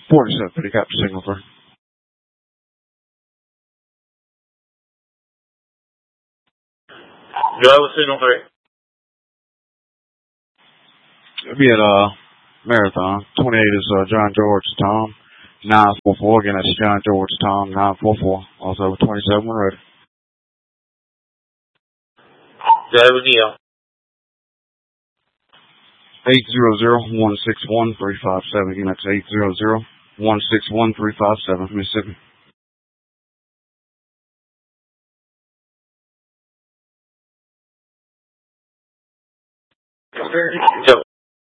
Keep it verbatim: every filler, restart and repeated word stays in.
forty-seven fifty, capture signal three. Go with signal three. It'll be at uh, Marathon. twenty-eight is uh, John George, Tom. nine four four, again, that's John George, Tom, nine four four. Also with twenty-seven, we're ready. Go with Neil. eight zero zero, one six one, three five seven. Again, that's eight zero zero, one six one, three five seven, Mississippi. Go.